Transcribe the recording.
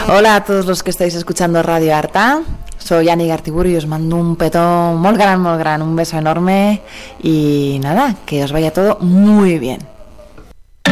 Hola a todos los que estáis escuchando Radio Arta. Soy Ani Gartiburu y os mando un petó muy gran, un beso enorme y nada, que os vaya todo muy bien.